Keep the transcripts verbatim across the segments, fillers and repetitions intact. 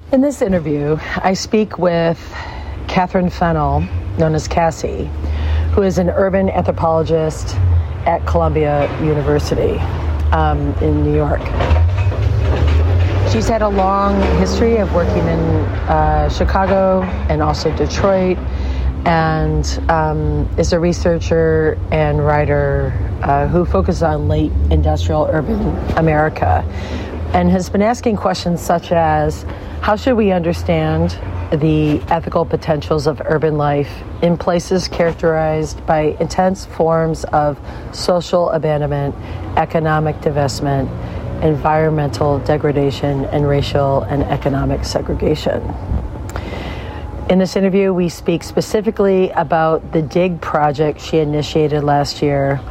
In this interview, I speak with Catherine Fennell, known as Cassie, who is an urban anthropologist at Columbia University um, in New York. She's had a long history of working in uh, Chicago and also Detroit, and um, is a researcher and writer uh, who focuses on late industrial urban America, and has been asking questions such as, how should we understand the ethical potentials of urban life in places characterized by intense forms of social abandonment, economic divestment, environmental degradation, and racial and economic segregation? In this interview, we speak specifically about the DIG project she initiated last year,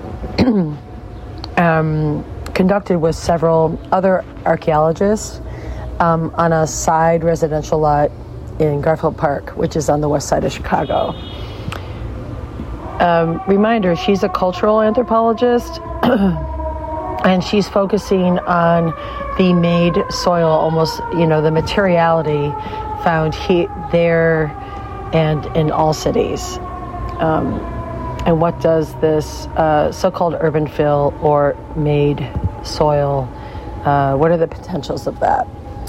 um, conducted with several other archaeologists um, on a side residential lot in Garfield Park, which is on the west side of Chicago. Um, reminder, she's a cultural anthropologist, and she's focusing on the made soil, almost, you know, the materiality found he- there and in all cities. Um, and what does this uh, so-called urban fill or made soil, uh, what are the potentials of that?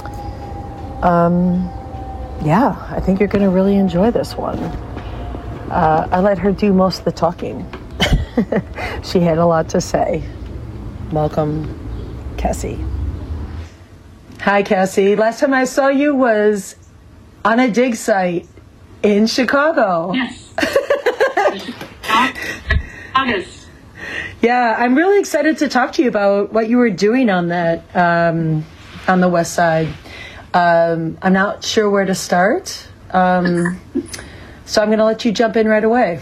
Um, yeah, I think you're going to really enjoy this one. Uh, I let her do most of the talking. She had a lot to say. Welcome, Cassie. Hi, Cassie. Last time I saw you was on a dig site in Chicago. Yes. August. Yeah, I'm really excited to talk to you about what you were doing on that, um, on the west side. Um, I'm not sure where to start, um, so I'm going to let you jump in right away.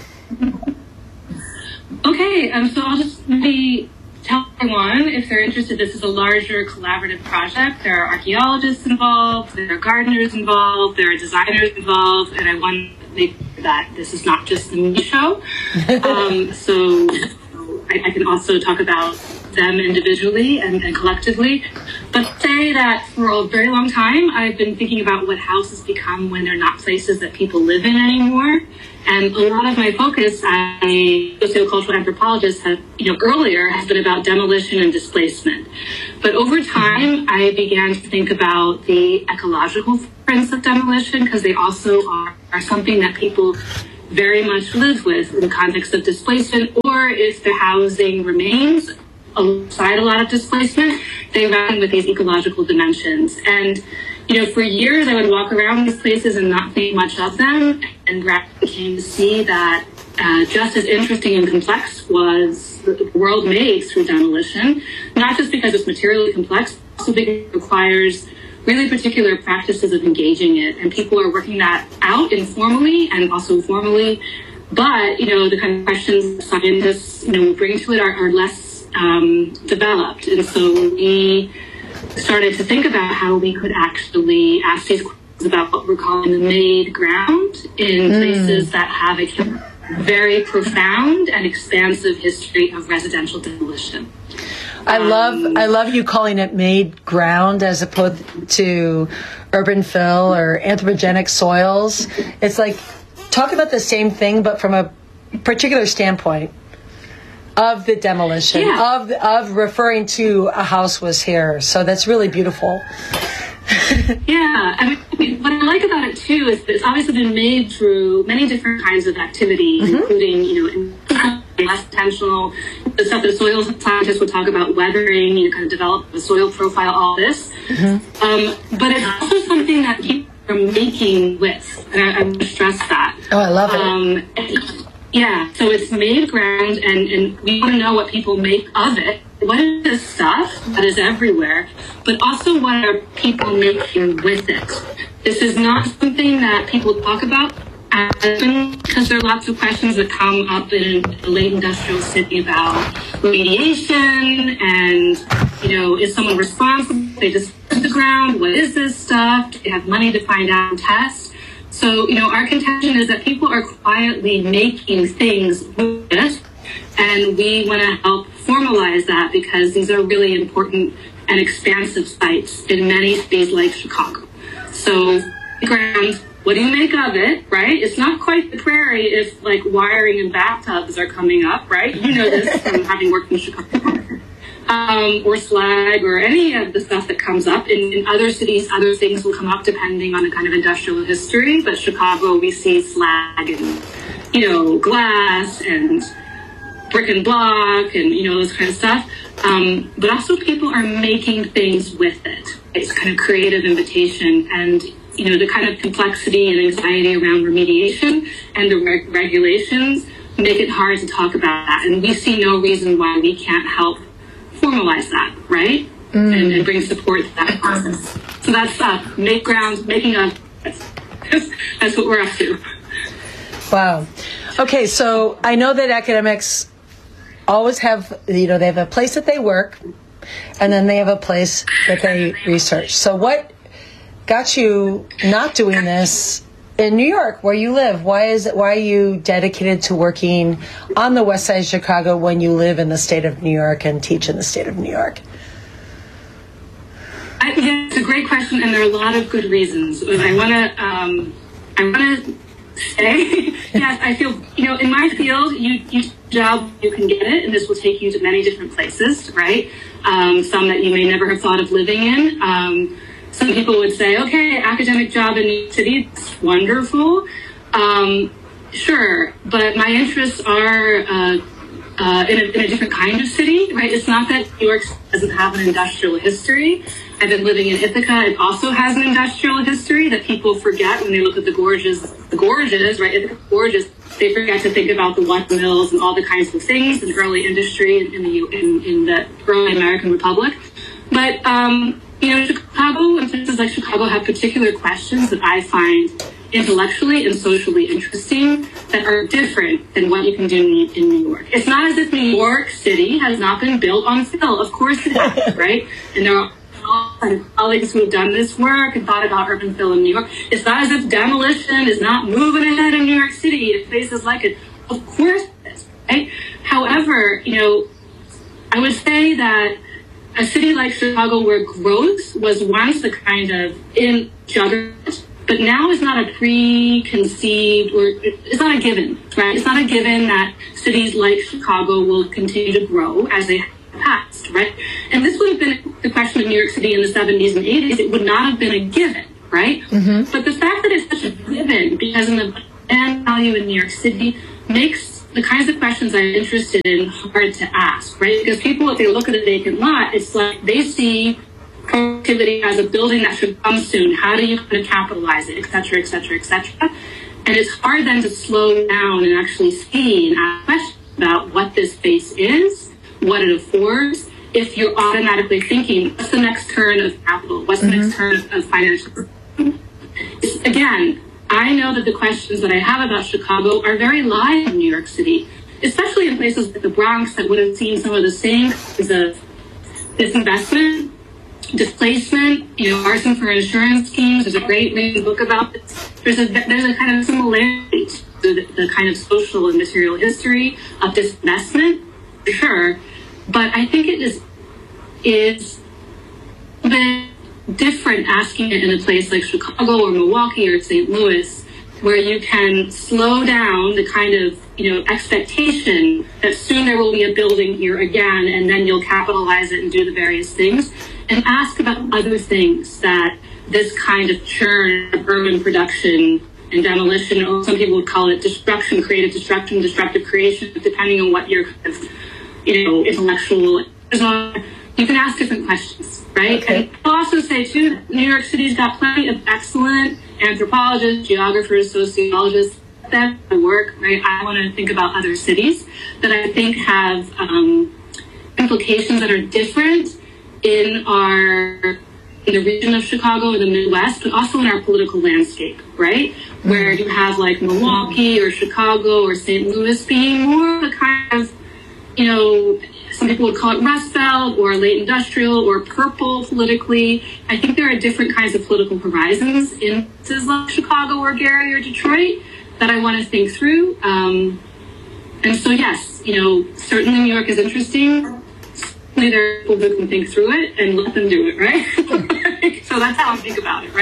Okay, um, so I'll just maybe tell everyone, if they're interested, this is a larger collaborative project. There are archaeologists involved, there are gardeners involved, there are designers involved, and I want to make sure that this is not just the me show. Um, so I, I can also talk about them individually and, and collectively, but say that for a very long time I've been thinking about what houses become when they're not places that people live in anymore. And a lot of my focus as a sociocultural anthropologist has, you know, earlier has been about demolition and displacement. But over time, I began to think about the ecological footprints of demolition, because they also are, are something that people very much live with in the context of displacement, or if the housing remains alongside a lot of displacement, they reckon with these ecological dimensions. And, you know, for years I would walk around these places and not think much of them, and rapidly came to see that uh, just as interesting and complex was the world made through demolition, not just because it's materially complex, but also because it requires really particular practices of engaging it. And people are working that out informally and also formally. But, you know, the kind of questions scientists, you know, bring to it are, are less Um, developed. And so we started to think about how we could actually ask these questions about what we're calling the made ground in mm. places that have a very profound and expansive history of residential demolition. I love um, I love you calling it made ground as opposed to urban fill or anthropogenic soils. It's like talk about the same thing, but from a particular standpoint of the demolition, yeah. of of referring to a house was here. So that's really beautiful. Yeah, I mean, what I like about it too is that it's obviously been made through many different kinds of activity, mm-hmm. including, you know, less intentional, the stuff that soil scientists would talk about, weathering, you know, kind of develop the soil profile, all this. Mm-hmm. Um, but it's also something that people are making with, and I, I want to stress that. Oh, I love it. Um, Yeah, so it's made ground, and, and we want to know what people make of it. What is this stuff that is everywhere, but also what are people making with it? This is not something that people talk about because there are lots of questions that come up in the late industrial city about remediation and, you know, is someone responsible? They just put the ground. What is this stuff? Do they have money to find out and test? So, you know, our contention is that people are quietly making things with it, and we want to help formalize that because these are really important and expansive sites in many cities like Chicago. So ground, what do you make of it, right? It's not quite the prairie if like wiring and bathtubs are coming up, right? You know this from having worked in Chicago. Um, or slag or any of the stuff that comes up. In, in other cities, other things will come up depending on the kind of industrial history. But Chicago, we see slag and, you know, glass and brick and block and, you know, those kind of stuff. Um, but also people are making things with it. It's kind of creative invitation and, you know, the kind of complexity and anxiety around remediation and the reg- regulations make it hard to talk about that. And we see no reason why we can't help formalize that, right? Mm. And, and bring support to that process. So that's uh, make ground, making a, that's, that's what we're up to. Wow. Okay, so I know that academics always have, you know, they have a place that they work, and then they have a place that they research. So what got you not doing this in New York, where you live? Why is it? Why are you dedicated to working on the West Side of Chicago when you live in the state of New York and teach in the state of New York? I, yeah, it's a great question, and there are a lot of good reasons. I want to, um, I want to say, yes, I feel, you know, in my field, you, you job, you can get it, and this will take you to many different places, right? Um, some that you may never have thought of living in. Um, Some people would say, okay, academic job in New York City, it's wonderful. Um, sure, but my interests are uh, uh, in, a, in a different kind of city, right? It's not that New York doesn't have an industrial history. I've been living in Ithaca. It also has an industrial history that people forget when they look at the gorges. The gorges, right? Ithaca gorges. They forget to think about the water mills and all the kinds of things in early industry in the in, in the early American Republic. But um, you know, Chicago and places like Chicago have particular questions that I find intellectually and socially interesting that are different than what you can do in New York. It's not as if New York City has not been built on fill. Of course it has, right? And there are colleagues who have done this work and thought about urban fill in New York. It's not as if demolition is not moving ahead in New York City and places like it. Of course it is, right? However, you know, I would say that a city like Chicago, where growth was once the kind of in juggernaut, but now is not a preconceived, or it's not a given, right? It's not a given that cities like Chicago will continue to grow as they have past, right? And this would have been the question of New York City in the seventies and eighties. It would not have been a given, right? Mm-hmm. But the fact that it's such a given, because in the brand value in New York City, makes the kinds of questions I'm interested in hard to ask, right? Because people, if they look at a vacant lot, it's like they see productivity as a building that should come soon. How do you kind of capitalize it, et cetera, et cetera, et cetera? And it's hard then to slow down and actually see and ask questions about what this space is, what it affords, if you're automatically thinking, what's the next turn of capital? What's the mm-hmm. next turn of financial? It's, again, I know that the questions that I have about Chicago are very live in New York City, especially in places like the Bronx that would have seen some of the same kinds of disinvestment, displacement, you know, arson for insurance schemes. There's a great written book about this. There's a, there's a kind of similarity to the, the kind of social and material history of disinvestment, for sure. But I think it is, is a bit different asking it in a place like Chicago or Milwaukee or Saint Louis, where you can slow down the kind of, you know, expectation that soon there will be a building here again, and then you'll capitalize it and do the various things, and ask about other things that this kind of churn of urban production and demolition, or some people would call it destruction, creative destruction, destructive creation, depending on what your kind of, you know, intellectual is on. You can ask different questions, right? Okay. And I'll also say, too, New York City's got plenty of excellent anthropologists, geographers, sociologists that work, right? I want to think about other cities that I think have um, implications that are different in our, in the region of Chicago, in the Midwest, but also in our political landscape, right? Mm-hmm. Where you have like Milwaukee or Chicago or Saint Louis being more of a kind of, you know, some people would call it Rust Belt or late industrial or purple politically. I think there are different kinds of political horizons in places like Chicago or Gary or Detroit that I want to think through. Um, and so, yes, you know, certainly New York is interesting. Certainly there are people who can think through it and let them do it, right? So that's how I think about it, right?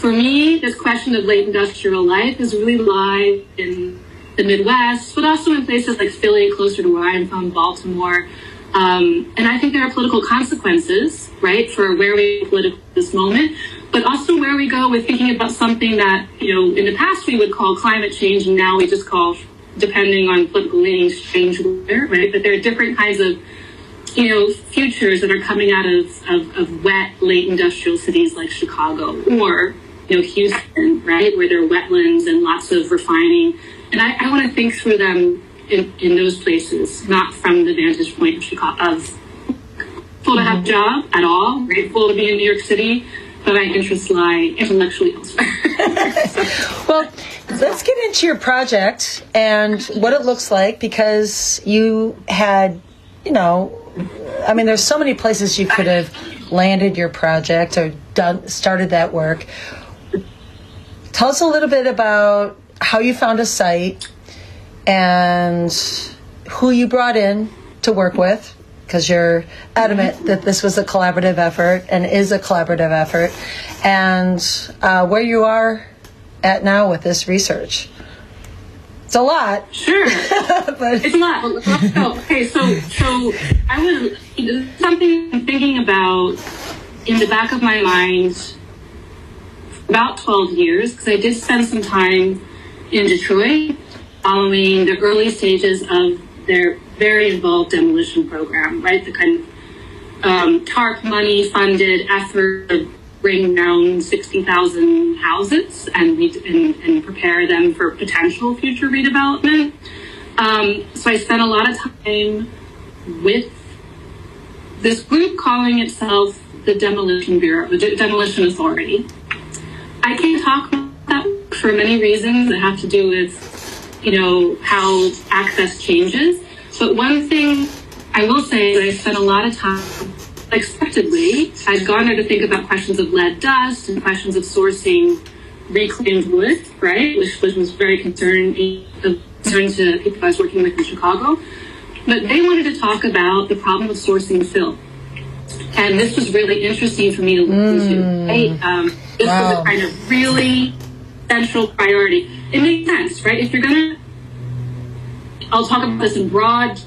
for me, this question of late industrial life is really live in the Midwest, but also in places like Philly, closer to where I'm from, Baltimore. Um, and I think there are political consequences, right, for where we politically at this moment, but also where we go with thinking about something that, you know, in the past we would call climate change, and now we just call, depending on political leanings, strange weather, right? But there are different kinds of, you know, futures that are coming out of, of, of wet, late industrial cities like Chicago or, you know, Houston, right, where there are wetlands and lots of refining. And I, I want to think through them in, in those places, not from the vantage point of Chicago, of grateful to have a job at all, grateful to be in New York City, but my interests lie intellectually elsewhere. Well, let's get into your project and what it looks like, because you had, you know, I mean, there's so many places you could have landed your project or done started that work. Tell us a little bit about how you found a site and who you brought in to work with, because you're adamant that this was a collaborative effort and is a collaborative effort, and uh, where you are at now with this research. It's a lot. Sure. But it's a lot. Well, let's go. Okay, so so I was something I'm thinking about in the back of my mind for about twelve years, because I did spend some time in Detroit following the early stages of their very involved demolition program, right? The kind of um, TARP money funded effort to bring down sixty thousand houses and, re- and, and prepare them for potential future redevelopment. Um, so I spent a lot of time with this group calling itself the Demolition Bureau, the De- Demolition Authority. I can't talk about that for many reasons that have to do with, you know, how access changes. But one thing I will say is that I spent a lot of time, expectedly, I'd gone there to think about questions of lead dust and questions of sourcing reclaimed wood, right, which, which was very concerning, concern to people I was working with in Chicago. But they wanted to talk about the problem of sourcing fill. And this was really interesting for me to look into. Mm. Right? Um, this wow. was a kind of really central priority. It makes sense, right? If you're going to, I'll talk about this in broad,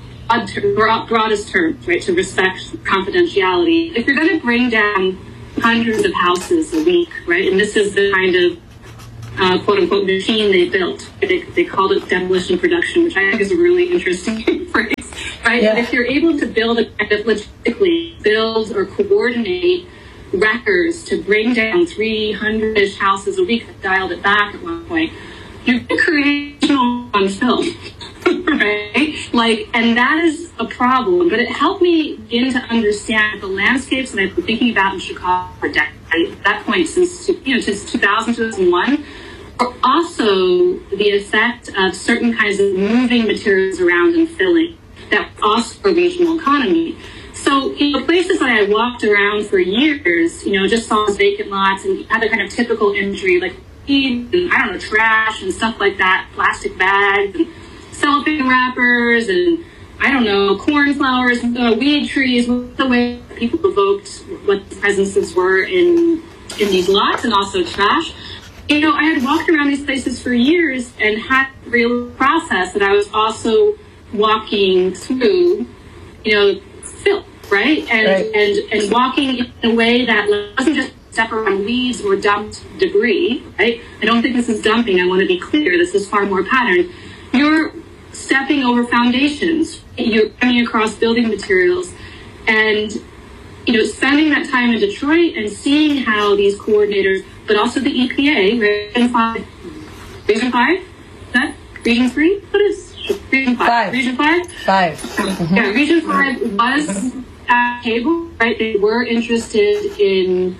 broad, broadest terms, right, to respect confidentiality. If you're going to bring down hundreds of houses a week, right, and this is the kind of uh, quote-unquote machine they built. They, they called it demolition production, which I think is a really interesting phrase, right? Yeah. But if you're able to build a kind of logistically, build or coordinate wreckers to bring down three hundred-ish houses a week, I dialed it back at one point, you're going to create on film, right? Like, and that is a problem, but it helped me begin to understand the landscapes that I've been thinking about in Chicago for decades, at that point since, you know, since two thousand, two thousand one, or also the effect of certain kinds of moving materials around and filling that also a regional economy. So, you know, places that I walked around for years, you know, just saw vacant lots and had the kind of typical imagery, like, and, I don't know, trash and stuff like that, plastic bags and cellophane wrappers and, I don't know, cornflowers, uh, weed trees, the way people evoked what the presences were in in these lots, and also trash. You know, I had walked around these places for years and had a real process that I was also walking through, you know, filth, right? And, right. and and walking in a way that wasn't just step around weeds or dumped debris, right? I don't think this is dumping. I want to be clear. This is far more patterned. You're stepping over foundations. You're coming across building materials. And, you know, spending that time in Detroit and seeing how these coordinators, but also the E P A, Region five, Region five? Is that Region three? What is Region five? Five. Region five? Five. Mm-hmm. Yeah, Region five was at the table, right? They were interested in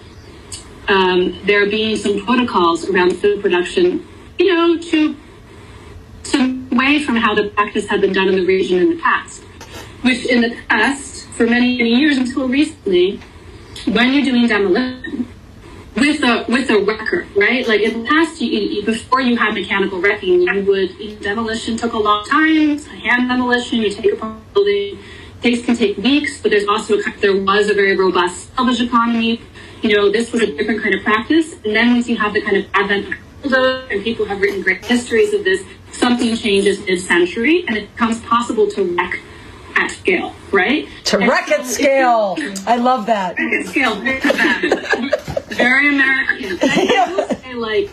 um, there being some protocols around food production, you know, to some way from how the practice had been done in the region in the past, which in the past, for many, many years until recently, when you're doing demolition with a with a wrecker, right? Like in the past, you, you, before you had mechanical wrecking, you would demolition took a long time. It's a hand demolition. You take apart building. Things can take weeks, but there's also there was a very robust salvage economy. you know, this was a different kind of practice. And then once you have the kind of advent of bulldozers, and people have written great histories of this, something changes mid-century, and it becomes possible to wreck at scale, right? To and wreck so at scale. I love that. Wreck at scale. Very American. I will say, like,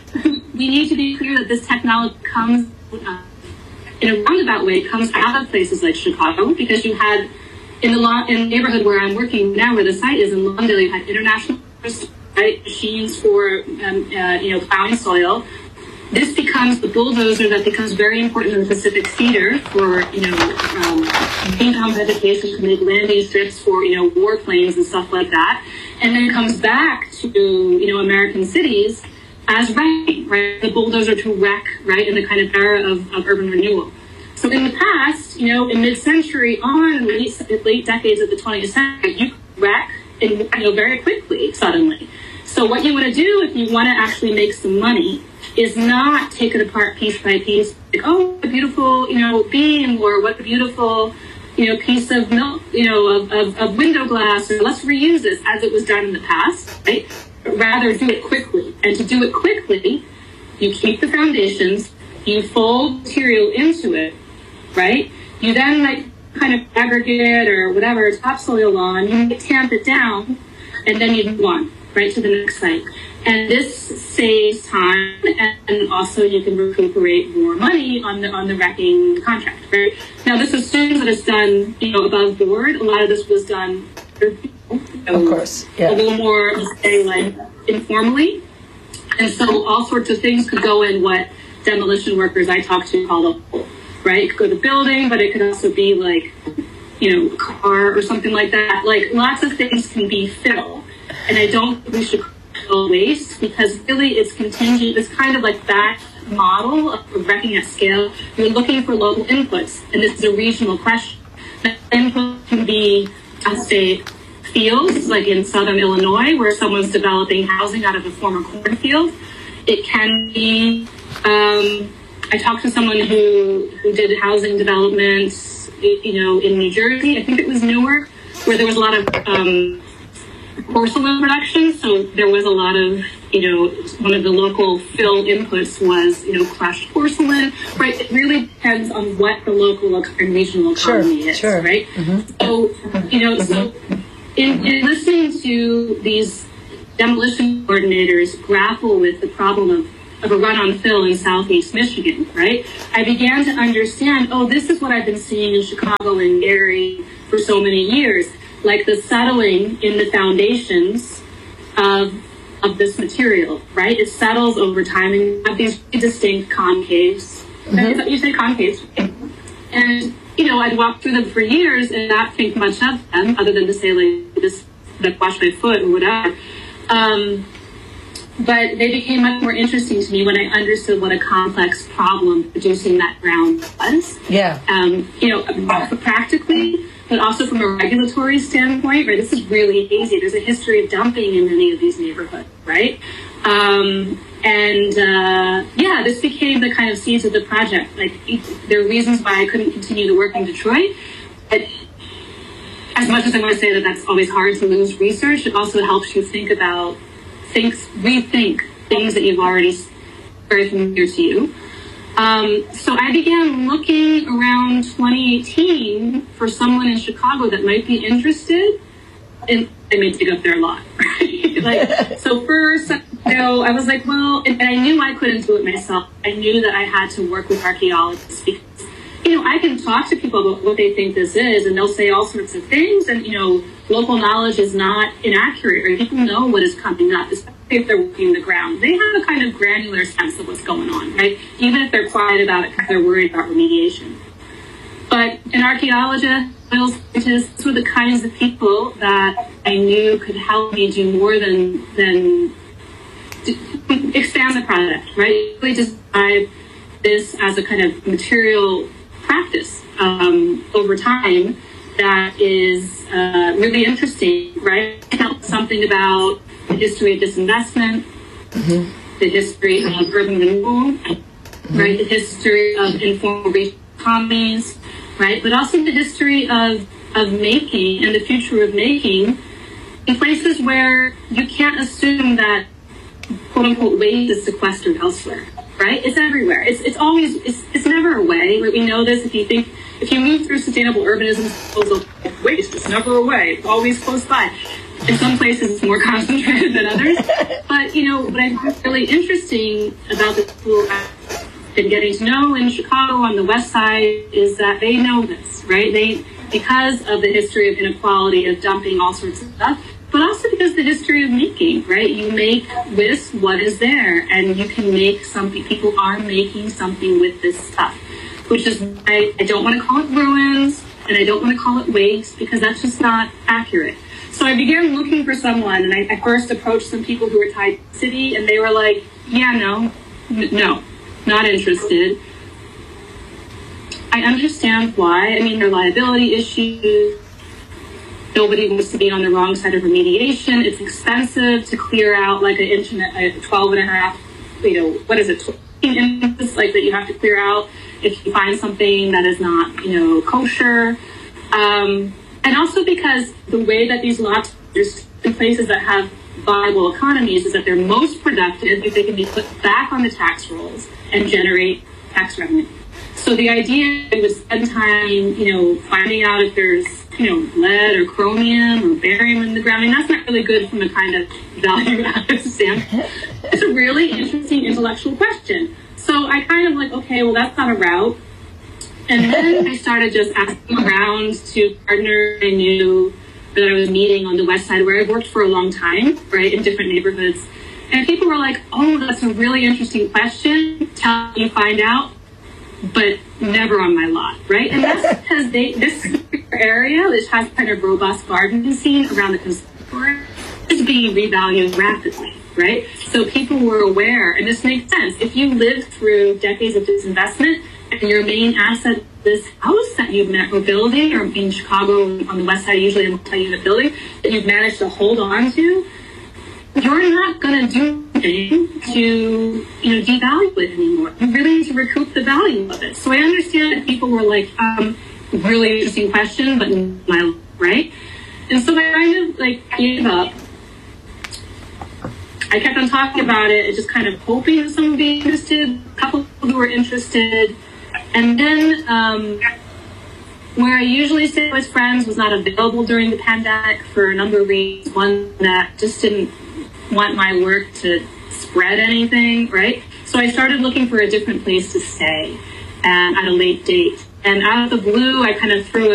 we need to be clear that this technology comes, uh, in a roundabout way, comes out of places like Chicago, because you had, in the law, in the neighborhood where I'm working now, where the site is in Lawndale, you had international right, machines for, um, uh, you know, plowing soil. This becomes the bulldozer that becomes very important in the Pacific theater for, you know, um, income vegetation to make landing strips for, you know, warplanes and stuff like that. And then it comes back to, you know, American cities as wrecking, right? The bulldozer to wreck, right, in the kind of era of, of urban renewal. So in the past, you know, in mid-century on, late, late decades of the twentieth century, you could wreck, in, you know, very quickly, suddenly. So what you want to do if you want to actually make some money is not take it apart piece by piece. Like, oh, what a beautiful, you know, beam, or what a beautiful, you know, piece of milk, you know, of, of, of window glass, or let's reuse this as it was done in the past, right? But rather do it quickly. And to do it quickly, you keep the foundations, you fold material into it, right? You then like kind of aggregate or whatever topsoil on, you tamp it down, and then you move on, right, to the next site. And this saves time, and also you can recuperate more money on the on the wrecking contract, right? Now, this assumes that it's done, you know, above board. A lot of this was done, you know, of course, yeah, a little more, say, like informally. And so, all sorts of things could go in what demolition workers I talk to call a hole, right? It could go to the building, but it could also be like, you know, a car or something like that. Like, lots of things can be fill, and I don't think we should waste, because really it's contingent. It's kind of like that model of wrecking at scale. You're looking for local inputs, and this is a regional question. The input can be, I'll say, fields, like in southern Illinois, where someone's developing housing out of a former cornfield. It can be, um, I talked to someone who, who did housing development, you know, in New Jersey. I think it was Newark, where there was a lot of um, porcelain production, so there was a lot of, you know, one of the local fill inputs was, you know, crushed porcelain, right? It really depends on what the local and regional economy sure, is, sure. right? Mm-hmm. So, you know, so in, in listening to these demolition coordinators grapple with the problem of, of a run-on fill in Southeast Michigan, right? I began to understand, oh, this is what I've been seeing in Chicago and Gary for so many years. Like the settling in the foundations of of this material, right? It settles over time, and you have these distinct concaves. Mm-hmm. You say concaves. And, you know, I'd walked through them for years and not think much of them, other than to say, like, this, like, wash my foot or whatever. Um, but they became much more interesting to me when I understood what a complex problem producing that ground was. Yeah. Um, you know, practically, but also from a regulatory standpoint, right? This is really easy. There's a history of dumping in many of these neighborhoods, right? Um, and uh, yeah, this became the kind of seeds of the project. Like, there are reasons why I couldn't continue to work in Detroit. But as much as I want to say that that's always hard to lose research, it also helps you think about, think, rethink things that you've already very familiar to you. Um, so I began looking around twenty eighteen for someone in Chicago that might be interested, and I may dig up their lot, right? Like, so first, you know, I was like, well, and, and I knew I couldn't do it myself. I knew that I had to work with archaeologists, because, you know, I can talk to people about what they think this is, and they'll say all sorts of things, and, you know, local knowledge is not inaccurate, or people know what is coming up, especially if they're working the ground. They have a kind of granular sense of what's going on, right? Even if they're quiet about it because they're worried about remediation. But an archaeologist, soil scientists were the kinds of people that I knew could help me do more than than expand the project, right? Really describe this as a kind of material practice um, over time that is uh, really interesting, right? Something about the history of disinvestment, mm-hmm. the history of urban renewal, mm-hmm. right? The history of informal regional economies, right? But also the history of, of making and the future of making in places where you can't assume that quote unquote waste is sequestered elsewhere, right? It's everywhere. It's it's always, it's, it's never away. Right? We know this. If you think, if you move through sustainable urbanism, waste is never away. It's always close by. In some places it's more concentrated than others. But, you know, what I find really interesting about the people I've been getting to know in Chicago on the West Side is that they know this, right? They, because of the history of inequality, of dumping all sorts of stuff, but also because the history of making, right? You make with what is there, and you can make something. People are making something with this stuff, which is why I don't want to call it ruins, and I don't want to call it waste, because that's just not accurate. So I began looking for someone, and I, I first approached some people who were tied to the city, and they were like, yeah, no, n- no, not interested. I understand why. I mean, there are liability issues. Nobody wants to be on the wrong side of remediation. It's expensive to clear out like an inch and a, a twelve and a half, you know, what is it, twelve inches, like that you have to clear out if you find something that is not, you know, kosher. Um, and also because the way that these lots are in places that have viable economies is that they're most productive if they can be put back on the tax rolls and generate tax revenue. So the idea was spend time, you know, finding out if there's, you know, lead or chromium or barium in the ground. I mean, that's not really good from a kind of value-added standpoint. It's a really interesting intellectual question. So I kind of like, okay, well, that's not a route. And then I started just asking around to partners I knew that I was meeting on the West Side, where I've worked for a long time, right, in different neighborhoods. And people were like, oh, that's a really interesting question. Tell me you find out. But never on my lot, right? And that's because they, this area, which has kind of robust gardening scene around the conservatory, is being revalued rapidly, right? So people were aware, and this makes sense. If you lived through decades of disinvestment and your main asset, this house that you've met or building, or in Chicago on the West Side, usually a multi-unit building that you've managed to hold on to, you're not going to do anything to, you know, devalue it anymore. You really need to recoup the value of it. So I understand that people were like, um, really interesting question, but my, right? And so I kind of like gave up. I kept on talking about it, just kind of hoping that someone would be interested, a couple who were interested. And then um, where I usually stay with friends was not available during the pandemic for a number of reasons. One, that just didn't want my work to spread anything, right? So I started looking for a different place to stay and at a late date. And out of the blue, I kind of threw